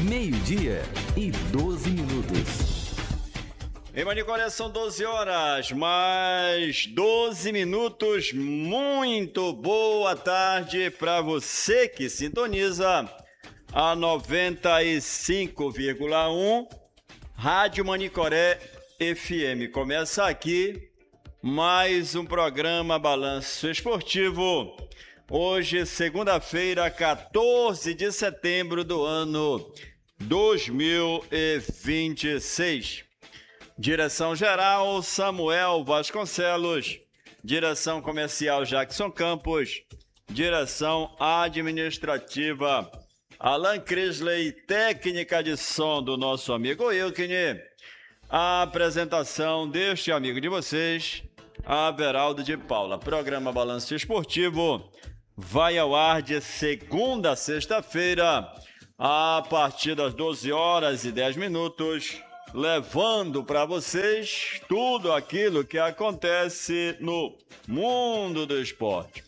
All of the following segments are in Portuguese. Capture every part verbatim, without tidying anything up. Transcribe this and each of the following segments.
Meio-dia e doze minutos. Em Manicoré são doze horas, mais doze minutos. Muito boa tarde para você que sintoniza a noventa e cinco vírgula um Rádio Manicoré F M. Começa aqui mais um programa Balanço Esportivo. Hoje, segunda-feira, quatorze de setembro do ano dois mil e vinte e seis. Direção-geral, Samuel Vasconcelos. Direção comercial, Jackson Campos. Direção administrativa, Alan Crisley. Técnica de som do nosso amigo Wilkine. A apresentação deste amigo de vocês, Averaldo de Paula. Programa Balanço Esportivo vai ao ar de segunda a sexta-feira, a partir das doze horas e dez minutos, levando para vocês tudo aquilo que acontece no mundo do esporte.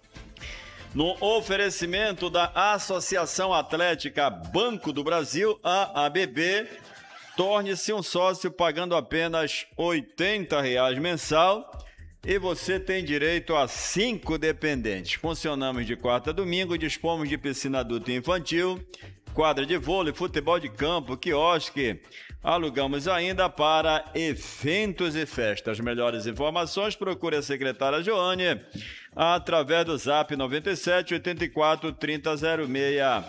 No oferecimento da Associação Atlética Banco do Brasil, a A B B, torne-se um sócio pagando apenas oitenta reais mensal e você tem direito a cinco dependentes. Funcionamos de quarta a domingo, dispomos de piscina adulta e infantil, quadra de vôlei, futebol de campo, quiosque. Alugamos ainda para eventos e festas. Melhores informações, procure a secretária Joane através do zap noventa e sete, oitenta e quatro, trinta, zero seis,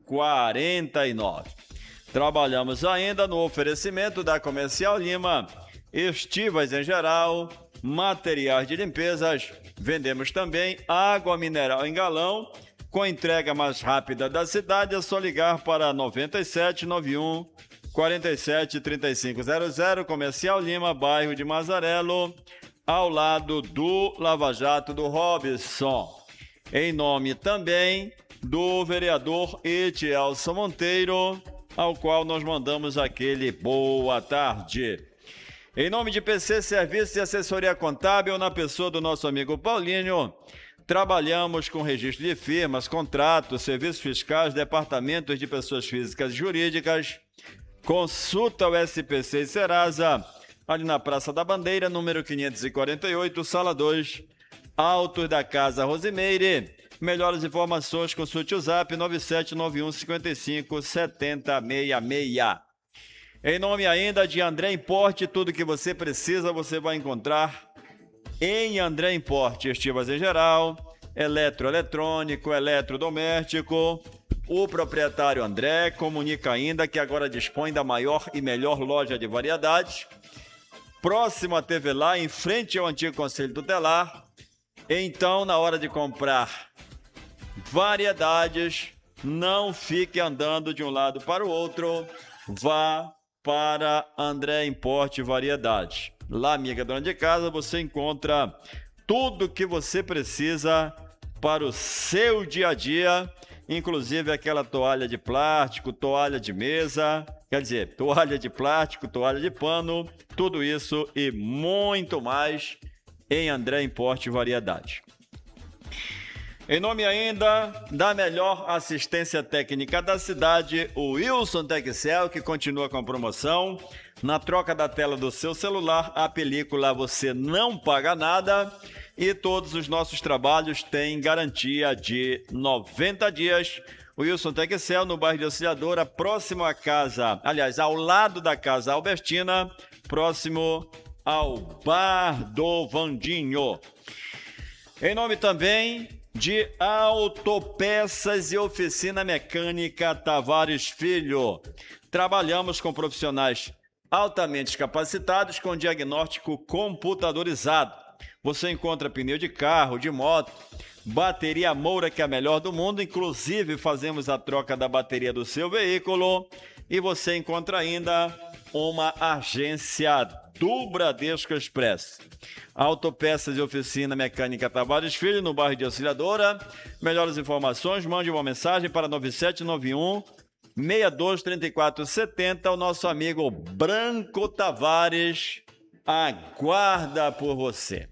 quarenta e nove. Trabalhamos ainda no oferecimento da Comercial Lima, estivas em geral, materiais de limpezas. Vendemos também água mineral em galão, com entrega mais rápida da cidade. É só ligar para noventa e sete, noventa e um, quarenta e sete, trinta e cinco zero zero, Comercial Lima, bairro de Mazarelo, ao lado do Lava Jato do Robson. Em nome também do vereador Etielson Monteiro, ao qual nós mandamos aquele boa tarde. Em nome de P C Serviços e Assessoria Contábil, na pessoa do nosso amigo Paulinho, trabalhamos com registro de firmas, contratos, serviços fiscais, departamentos de pessoas físicas e jurídicas. Consulta o S P C e Serasa, ali na Praça da Bandeira, número quinhentos e quarenta e oito, sala dois, Altos da Casa Rosimeire. Melhores informações, consulte o zap nove sete nove um, cinco cinco, sete zero seis seis. Em nome ainda de André Importe, tudo que você precisa você vai encontrar em André Importe. Estivas em geral, eletroeletrônico, eletrodoméstico. O proprietário André comunica ainda que agora dispõe da maior e melhor loja de variedades, próximo à T V Lá, em frente ao antigo Conselho Tutelar. Então, na hora de comprar variedades, não fique andando de um lado para o outro, vá para André Importe Variedades. Lá, amiga dona de casa, você encontra tudo que você precisa para o seu dia a dia, inclusive aquela toalha de plástico, toalha de mesa, quer dizer, toalha de plástico, toalha de pano, tudo isso e muito mais em André Importe Variedades. Em nome ainda da melhor assistência técnica da cidade, o Wilson Texcel, que continua com a promoção. Na troca da tela do seu celular, a película você não paga nada e todos os nossos trabalhos têm garantia de noventa dias. O Wilson Texcel, no bairro de Auxiliadora, próximo à casa, aliás, ao lado da Casa Albertina, próximo ao Bar do Vandinho. Em nome também de Autopeças e Oficina Mecânica Tavares Filho. Trabalhamos com profissionais altamente capacitados com diagnóstico computadorizado. Você encontra pneu de carro, de moto, bateria Moura, que é a melhor do mundo, inclusive fazemos a troca da bateria do seu veículo, e você encontra ainda uma agência do Bradesco Express. Autopeças e Oficina Mecânica Tavares Filho, no bairro de Auxiliadora. Melhores informações, mande uma mensagem para nove sete nove um, seis dois três quatro sete zero. O nosso amigo Branco Tavares aguarda por você.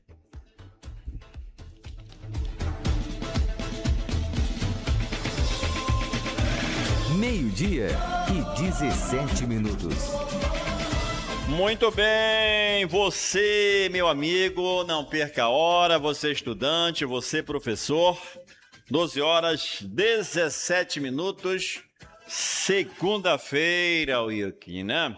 Meio-dia e dezessete minutos. Muito bem, você, meu amigo, não perca a hora, você estudante, você professor, doze horas, dezessete minutos, segunda-feira, Wilkin, né?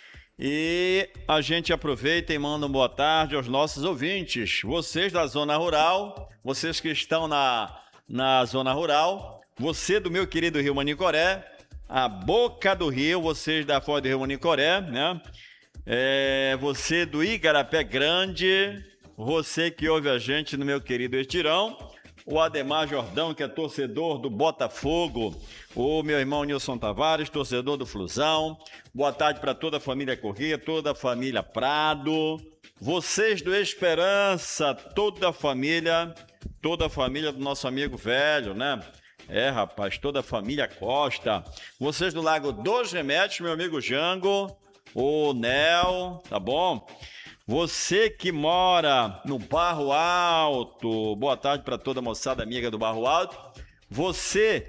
E a gente aproveita e manda uma boa tarde aos nossos ouvintes, vocês da zona rural, vocês que estão na, na zona rural, você do meu querido Rio Manicoré, a boca do rio, vocês da Foz do Rio Manicoré, né? É, você do Igarapé Grande, você que ouve a gente no meu querido Estirão, o Ademar Jordão, que é torcedor do Botafogo, o meu irmão Nilson Tavares, torcedor do Flusão, boa tarde para toda a família Corrêa, toda a família Prado, vocês do Esperança, toda a família, toda a família do nosso amigo velho, né? É, rapaz, toda a família Costa, vocês do Lago dos Remédios, meu amigo Jango, o Nel, tá bom? Você que mora no Barro Alto, boa tarde para toda a moçada amiga do Barro Alto. Você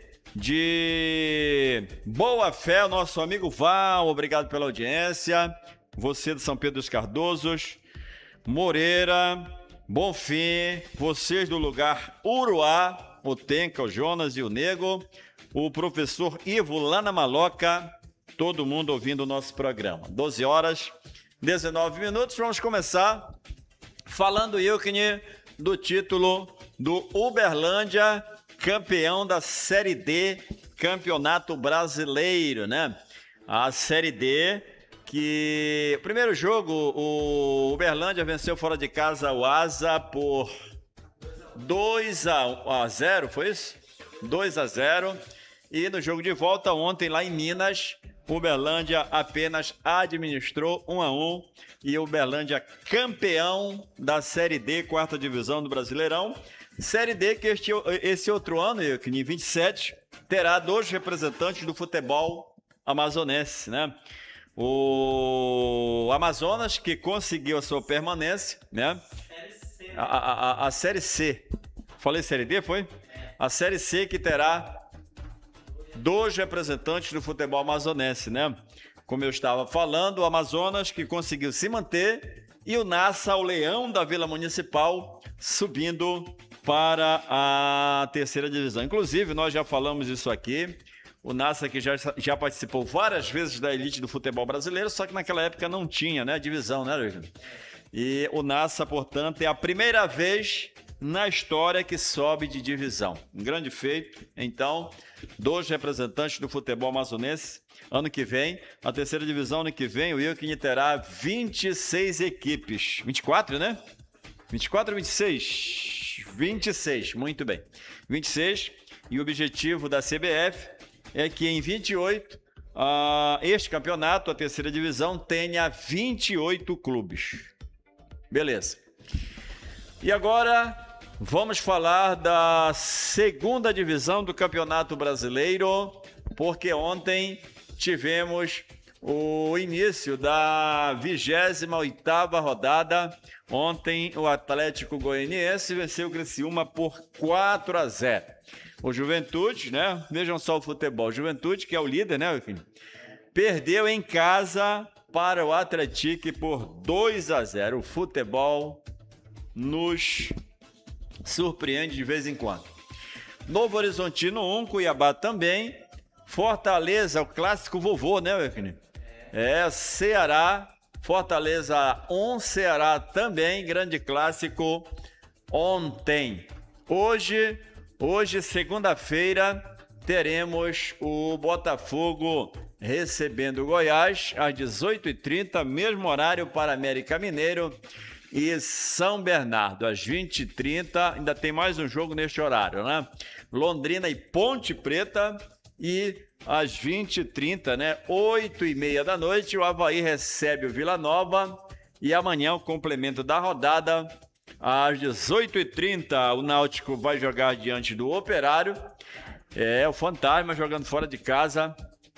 de Boa Fé, o nosso amigo Val, obrigado pela audiência. Você de São Pedro dos Cardosos, Moreira, Bonfim, vocês do lugar Uruá, o Tenca, o Jonas e o Nego, o professor Ivo lá na Maloca, todo mundo ouvindo o nosso programa. doze horas, dezenove minutos, vamos começar falando, Wilkin, do título do Uberlândia, campeão da Série D, Campeonato Brasileiro, né? A Série D, que... Primeiro jogo, o Uberlândia venceu fora de casa o Asa por dois a zero, foi isso? dois a zero. E no jogo de volta ontem lá em Minas, Uberlândia apenas administrou um a um e Uberlândia campeão da Série D, quarta divisão do Brasileirão. Série D que este, esse outro ano, em vinte e sete, terá dois representantes do futebol amazonense, né? O Amazonas, que conseguiu a sua permanência, né? A, a, a, a Série C. Falei Série D, foi? A Série C que terá dois representantes do futebol amazonense, né? Como eu estava falando, o Amazonas que conseguiu se manter e o Nassa, o Leão da Vila Municipal, subindo para a terceira divisão. Inclusive, nós já falamos isso aqui, o Nassa que já, já participou várias vezes da elite do futebol brasileiro, só que naquela época não tinha, né, divisão, né, Luiz? E o Nassa, portanto, é a primeira vez na história que sobe de divisão. Um grande feito. Então, dois representantes do futebol amazonense. Ano que vem, a terceira divisão, ano que vem, o Wilkin terá vinte e seis equipes. vinte e quatro, né? vinte e quatro ou vinte e seis? vinte e seis, muito bem. vinte e seis. E o objetivo da C B F é que em vinte e oito, uh, este campeonato, a terceira divisão, tenha vinte e oito clubes. Beleza. E agora... vamos falar da segunda divisão do Campeonato Brasileiro, porque ontem tivemos o início da vigésima oitava rodada. Ontem o Atlético Goianiense venceu o Criciúma por quatro a zero. O Juventude, né? Vejam só o futebol. O Juventude, que é o líder, né, enfim, perdeu em casa para o Atlético por dois a zero. O futebol nos surpreende de vez em quando. Novo Horizontino um, Cuiabá também. Fortaleza, o clássico vovô, né, Wilkin? É, Ceará, Fortaleza um, Ceará também, grande clássico ontem. Hoje, hoje segunda-feira, teremos o Botafogo recebendo o Goiás às dezoito e trinta, mesmo horário para América Mineiro e São Bernardo, às vinte e trinta, ainda tem mais um jogo neste horário, né? Londrina e Ponte Preta, e às vinte e trinta, né? oito e meia da noite, o Avaí recebe o Vila Nova, e amanhã o complemento da rodada, às dezoito e trinta, o Náutico vai jogar diante do Operário, é, o Fantasma jogando fora de casa,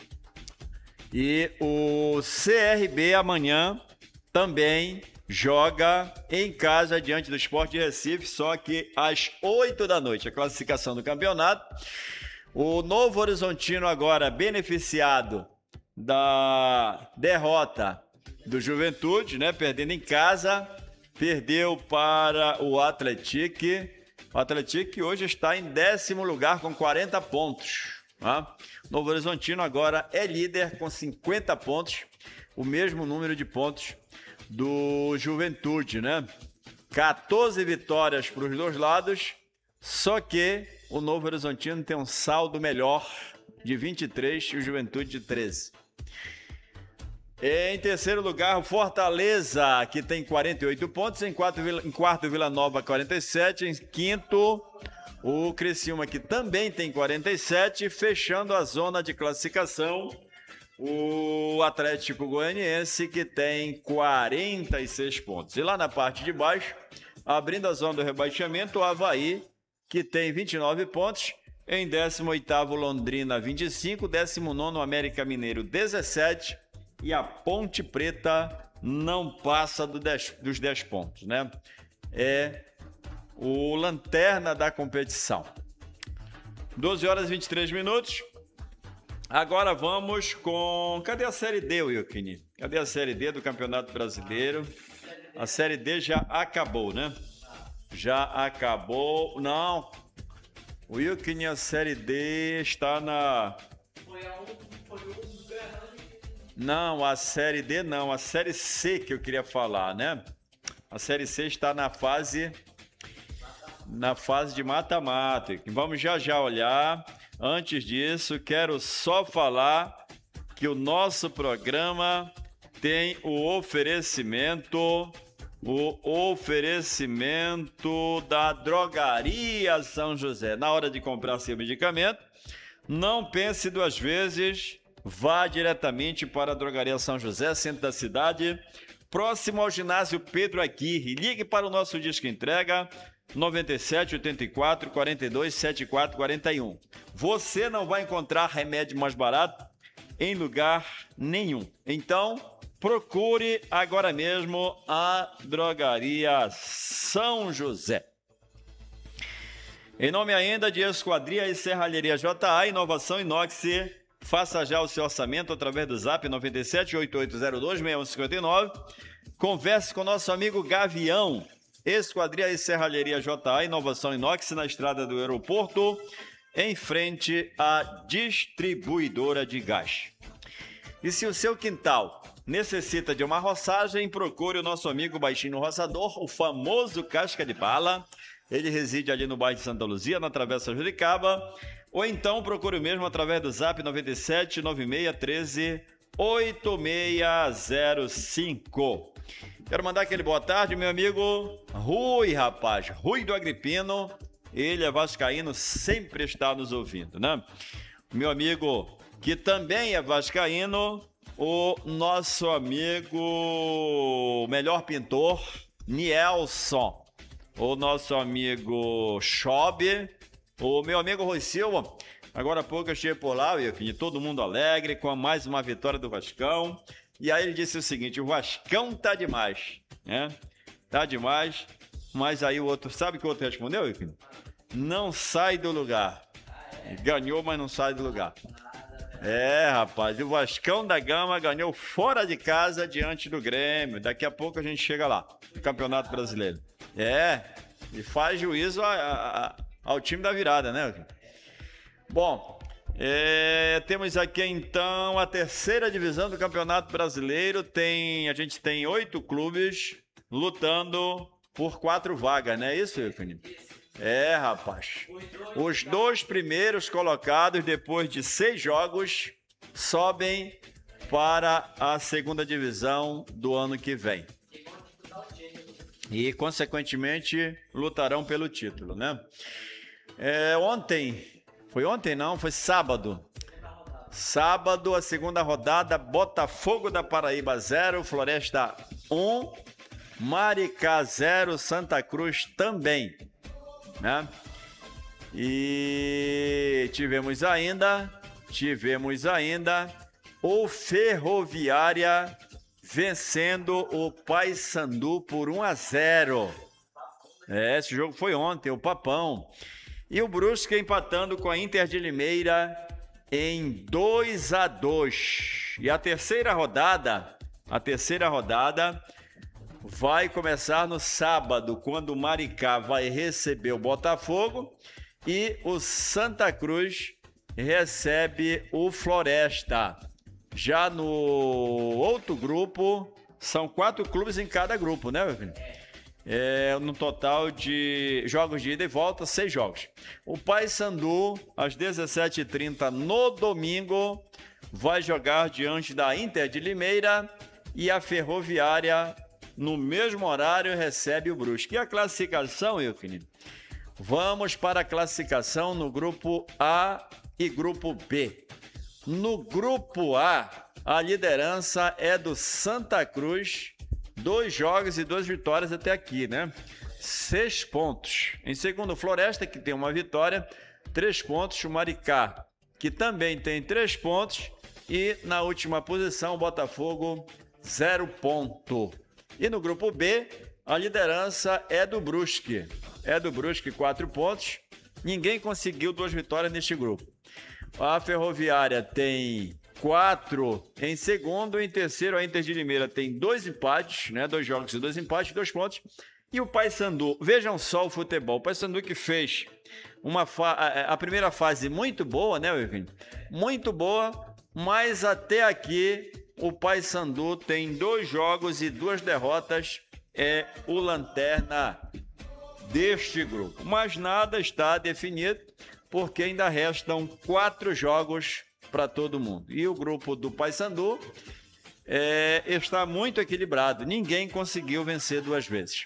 e o C R B amanhã também joga em casa diante do Sport de Recife, só que às oito da noite, a classificação do campeonato. O Novo Horizontino agora beneficiado da derrota do Juventude, né? Perdendo em casa, perdeu para o Atlético. O Atlético hoje está em décimo lugar com quarenta pontos. Tá? Novo Horizontino agora é líder com cinquenta pontos, o mesmo número de pontos do Juventude, né? quatorze vitórias para os dois lados, só que o Novo Horizontino tem um saldo melhor de vinte e três e o Juventude de treze. Em terceiro lugar, o Fortaleza, que tem quarenta e oito pontos. Em quarto, em quarto, Vila Nova, quarenta e sete. Em quinto, o Criciúma, que também tem quarenta e sete. Fechando a zona de classificação, o Atlético Goianiense, que tem quarenta e seis pontos. E lá na parte de baixo, abrindo a zona do rebaixamento, o Avaí, que tem vinte e nove pontos. Em décimo oitavo, Londrina, vinte e cinco. décimo nono, América Mineiro, dezessete. E a Ponte Preta não passa do dez, dos dez pontos, né? É o lanterna da competição. doze horas e vinte e três minutos. Agora vamos com... Cadê a Série D, Wilkini? Cadê a Série D do Campeonato Brasileiro? A Série D já acabou, né? Já acabou. Não. Wilkini, a Série D está na... Foi a um... Foi um... Não, a Série D não, a Série C que eu queria falar, né? A Série C está na fase na fase de mata-mata. Vamos já já olhar. Antes disso, quero só falar que o nosso programa tem o oferecimento, o oferecimento da Drogaria São José. Na hora de comprar seu medicamento, não pense duas vezes. Vá diretamente para a Drogaria São José, centro da cidade, próximo ao ginásio Pedro Aguirre. Ligue para o nosso disco entrega nove sete oito quatro, quatro dois sete quatro quatro um. Você não vai encontrar remédio mais barato em lugar nenhum. Então, procure agora mesmo a Drogaria São José. Em nome ainda de Esquadria e Serralheria J A, inovação inox. Faça já o seu orçamento através do zap nove sete oito oito zero dois seis um cinco nove. Converse com nosso amigo Gavião. Esquadria e Serralheria J A, inovação inox, na estrada do aeroporto, em frente à distribuidora de gás. E se o seu quintal necessita de uma roçagem, procure o nosso amigo Baixinho Roçador, o famoso Casca de Bala. Ele reside ali no bairro de Santa Luzia, na Travessa Juricaba. Ou então procure mesmo através do zap nove sete nove seis um três oito seis zero cinco. Quero mandar aquele boa tarde, meu amigo Rui, rapaz. Rui do Agripino. Ele é vascaíno, sempre está nos ouvindo, né? Meu amigo que também é vascaíno, o nosso amigo melhor pintor, Nielson. O nosso amigo Chobe. O meu amigo Rui Silva, agora há pouco eu cheguei por lá, e todo mundo alegre com mais uma vitória do Vascão. E aí ele disse o seguinte: o Vascão tá demais, né? Tá demais. Mas aí o outro, sabe o que o outro respondeu, Wilkin? Não sai do lugar. Ganhou, mas não sai do lugar. É, rapaz, o Vascão da Gama ganhou fora de casa diante do Grêmio. Daqui a pouco a gente chega lá, no Campeonato Brasileiro. É, e faz juízo a, a, a ao time da virada, né? Bom, é, temos aqui então a terceira divisão do Campeonato Brasileiro. Tem, a gente tem oito clubes lutando por quatro vagas, não é isso, Felipe? É, rapaz. Os dois primeiros colocados, depois de seis jogos, sobem para a segunda divisão do ano que vem. E, consequentemente, lutarão pelo título, né? É, ontem, foi ontem não, foi sábado. Sábado, a segunda rodada, Botafogo da Paraíba zero, Floresta um, Maricá zero, Santa Cruz também, né? E tivemos ainda, tivemos ainda o Ferroviária vencendo o Paysandu por um a zero. É, esse jogo foi ontem, o Papão. E o Brusque empatando com a Inter de Limeira em dois a dois. E a terceira rodada, a terceira rodada vai começar no sábado, quando o Maricá vai receber o Botafogo e o Santa Cruz recebe o Floresta. Já no outro grupo, são quatro clubes em cada grupo, né, meu filho? É, no total de jogos de ida e volta, seis jogos. O Paysandu, às dezessete e trinta no domingo, vai jogar diante da Inter de Limeira e a Ferroviária, no mesmo horário, recebe o Brusque. E a classificação, Euclid? Vamos para a classificação no grupo A e grupo B. No grupo A, a liderança é do Santa Cruz, dois jogos e duas vitórias até aqui, né? Seis pontos. Em segundo, Floresta, que tem uma vitória, três pontos. O Maricá, que também tem três pontos. E na última posição, o Botafogo, zero ponto. E no grupo B, a liderança é do Brusque. É do Brusque, quatro pontos. Ninguém conseguiu duas vitórias neste grupo. A Ferroviária tem quatro em segundo. Em terceiro, a Inter de Limeira tem dois empates, né? Dois jogos e dois empates, dois pontos. E o Paysandu, vejam só o futebol. O Paysandu que fez uma fa... a primeira fase muito boa, né, Evin? Muito boa, mas até aqui o Paysandu tem dois jogos e duas derrotas. É o lanterna deste grupo. Mas nada está definido, porque ainda restam quatro jogos para todo mundo. E o grupo do Paysandu é, está muito equilibrado. Ninguém conseguiu vencer duas vezes.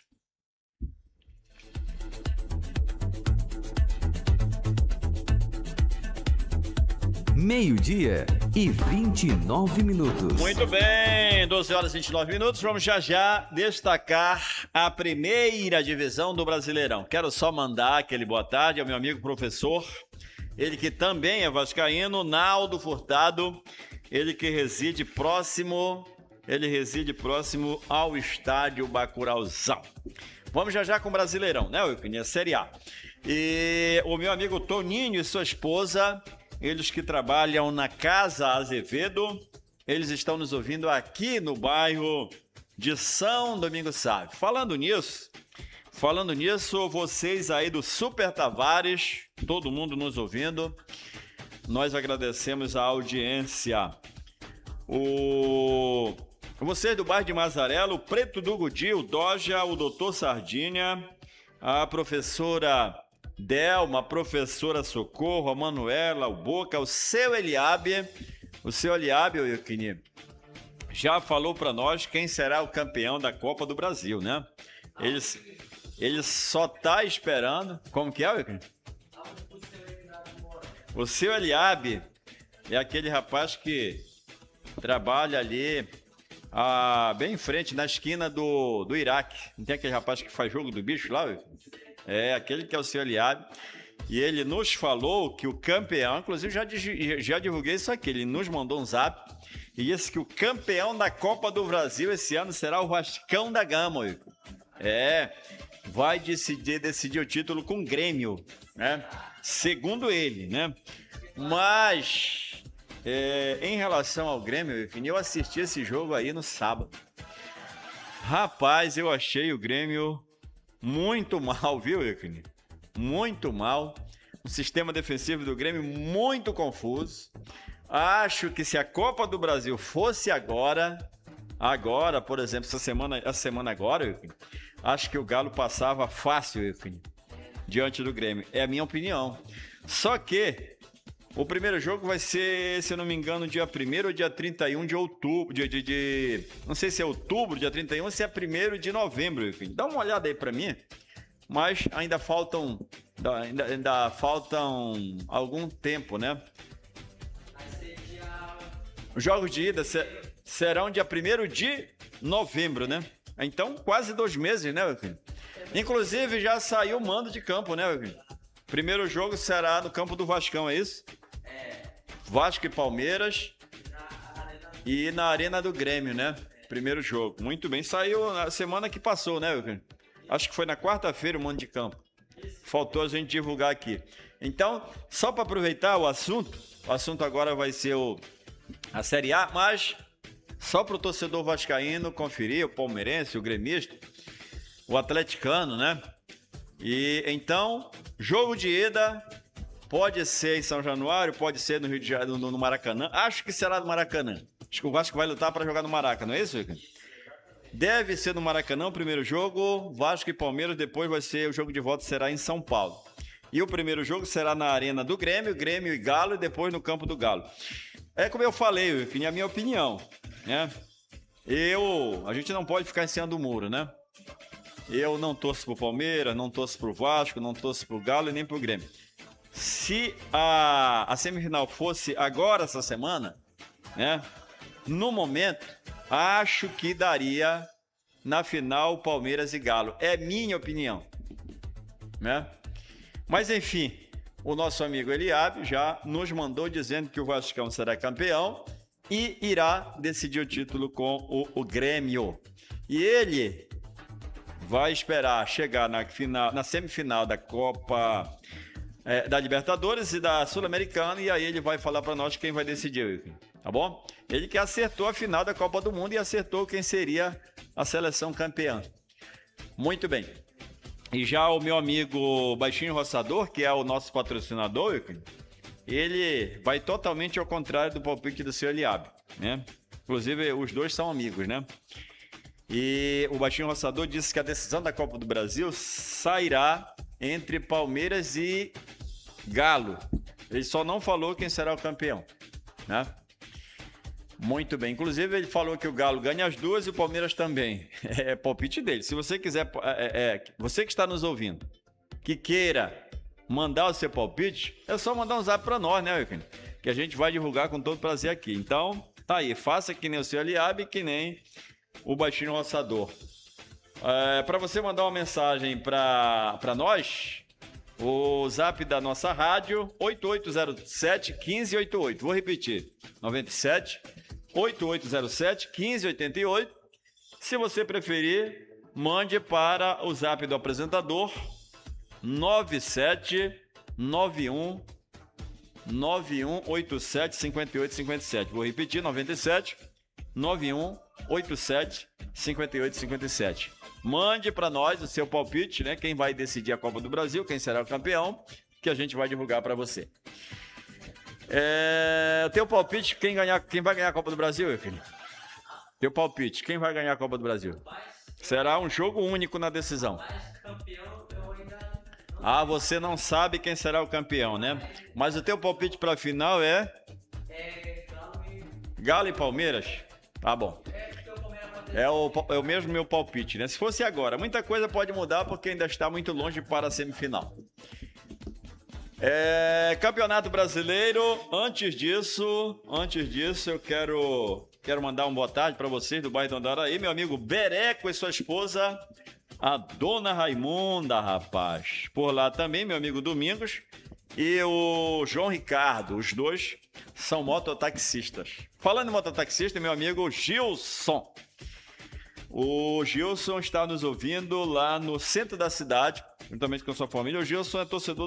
Meio-dia e vinte e nove minutos. Muito bem, doze horas e vinte e nove minutos. Vamos já já destacar a primeira divisão do Brasileirão. Quero só mandar aquele boa tarde ao meu amigo professor, ele que também é vascaíno, Naldo Furtado, ele que reside próximo, ele reside próximo ao estádio Bacurauzão. Vamos já já com o Brasileirão, né, Euclid? Série A. E o meu amigo Toninho e sua esposa, eles que trabalham na Casa Azevedo, eles estão nos ouvindo aqui no bairro de São Domingos Sávio. Falando nisso, falando nisso, vocês aí do Super Tavares, todo mundo nos ouvindo, nós agradecemos a audiência. O... Vocês do bairro de Mazarelo, o Preto do Gudi, o Doja, o doutor Sardinha, a professora Delma, a professora Socorro, a Manuela, o Boca, o seu Eliabe, o seu Eliabe, o Euquini, já falou para nós quem será o campeão da Copa do Brasil, né? Ele, ele só tá esperando. Como que é, Euquini? O seu Eliabe é aquele rapaz que trabalha ali ah, bem em frente, na esquina do, do Iraque. Não tem aquele rapaz que faz jogo do bicho lá, Euquini? É, aquele que é o seu Eliabe. E ele nos falou que o campeão, inclusive já, já divulguei isso aqui, ele nos mandou um zap e disse que o campeão da Copa do Brasil esse ano será o Vascão da Gama. Ico. É, vai decidir, decidir o título com o Grêmio, né? Segundo ele, né? Mas, é, em relação ao Grêmio, Ico, eu assisti esse jogo aí no sábado. Rapaz, eu achei o Grêmio muito mal, viu, Euclid? Muito mal. O sistema defensivo do Grêmio muito confuso. Acho que se a Copa do Brasil fosse agora, agora, por exemplo, essa semana, essa semana agora, Euclid, acho que o Galo passava fácil, Euclid, diante do Grêmio. É a minha opinião. Só que o primeiro jogo vai ser, se eu não me engano, dia primeiro ou dia trinta e um de outubro, de, de, de, não sei se é outubro, dia trinta e um, ou se é primeiro de novembro, enfim. Dá uma olhada aí pra mim, mas ainda faltam, ainda, ainda faltam algum tempo, né? Os jogos de ida serão dia primeiro de novembro, né? Então, quase dois meses, né, meu filho? Inclusive, já saiu o mando de campo, né, meu filho? Primeiro jogo será no campo do Vascão, é isso? Vasco e Palmeiras e na Arena do Grêmio, né? Primeiro jogo. Muito bem. Saiu na semana que passou, né, Euclid? Acho que foi na quarta-feira o mando de campo. Faltou a gente divulgar aqui. Então, só para aproveitar o assunto, o assunto agora vai ser o, a Série A, mas só para o torcedor vascaíno conferir, o palmeirense, o gremista, o atleticano, né? E então, jogo de ida pode ser em São Januário, pode ser no Rio de Janeiro, no, no Maracanã. Acho que será no Maracanã. Acho que o Vasco vai lutar para jogar no Maracanã, não é isso, Ricardo? Deve ser no Maracanã o primeiro jogo, Vasco e Palmeiras, depois vai ser, o jogo de volta será em São Paulo. E o primeiro jogo será na arena do Grêmio, Grêmio e Galo, e depois no campo do Galo. É como eu falei, enfim, a minha opinião, né? Eu, a gente não pode ficar em cima do muro, né? Eu não torço pro Palmeiras, não torço pro Vasco, não torço pro Galo e nem pro Grêmio. Se a, a semifinal fosse agora, essa semana, né? No momento, acho que daria na final Palmeiras e Galo. É minha opinião, né? Mas enfim, o nosso amigo Eliabe já nos mandou dizendo que o Vascão será campeão e irá decidir o título com o, o Grêmio. E ele vai esperar chegar na, final, na semifinal da Copa é, da Libertadores e da Sul-Americana, e aí ele vai falar para nós quem vai decidir, tá bom? Ele que acertou a final da Copa do Mundo e acertou quem seria a seleção campeã. Muito bem. E já o meu amigo Baixinho Roçador, que é o nosso patrocinador, ele vai totalmente ao contrário do palpite do seu Eliabe, né? Inclusive, os dois são amigos, né? E o Baixinho Roçador disse que a decisão da Copa do Brasil sairá entre Palmeiras e Galo. Ele só não falou quem será o campeão, né? Muito bem. Inclusive, ele falou que o Galo ganha as duas e o Palmeiras também. É palpite dele. Se você quiser, é, é, você que está nos ouvindo, que queira mandar o seu palpite, é só mandar um zap para nós, né, Wilkin? Que a gente vai divulgar com todo prazer aqui. Então, tá aí. Faça que nem o seu Eliabe, que nem o Baixinho Roçador. É, para você mandar uma mensagem para nós, o zap da nossa rádio, oito oito zero sete, um cinco oito oito. Vou repetir. nove sete, oito oito zero sete, um cinco oito oito. Se você preferir, mande para o zap do apresentador, nove sete nove um nove um oito sete cinco oito cinco sete. Vou repetir, nove sete nove um oito sete cinco oito cinco sete. Mande para nós o seu palpite, né? Quem vai decidir a Copa do Brasil, quem será o campeão, que a gente vai divulgar para você. É, teu palpite, quem, ganhar, quem vai ganhar a Copa do Brasil, meu filho? Teu palpite, quem vai ganhar a Copa do Brasil? Será um jogo único na decisão. Ah, você não sabe quem será o campeão, né? Mas o teu palpite para a final é? Galo e Palmeiras? Tá bom. É o, é o mesmo meu palpite, né? Se fosse agora, muita coisa pode mudar porque ainda está muito longe para a semifinal. É, Campeonato Brasileiro, antes disso, antes disso eu quero, quero mandar uma boa tarde para vocês do bairro do Andaraí, meu amigo Bereco e sua esposa, a Dona Raimunda, rapaz. Por lá também, meu amigo Domingos e o João Ricardo, os dois são mototaxistas. Falando em mototaxista, meu amigo Gilson. O Gilson está nos ouvindo lá no centro da cidade, juntamente com a sua família. O Gilson é torcedor